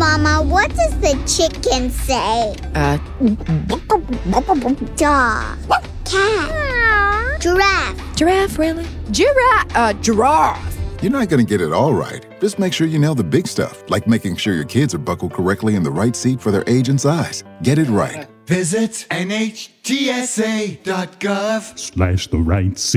Mama, what does the chicken say? Dog. Cat. Giraffe. Giraffe, really? Giraffe. You're not going to get it all right. Just make sure you nail the big stuff, like making sure your kids are buckled correctly in the right seat for their age and size. Get it right. Visit NHTSA.gov/the right seat.